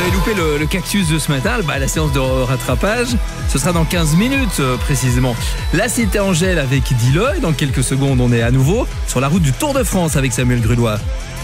avez loupé le cactus de ce matin, la séance de rattrapage, ce sera dans 15 minutes précisément. La Cité Angèle avec Diloy. Dans quelques secondes, on est à nouveau sur la route du Tour de France avec Samuel Grudois.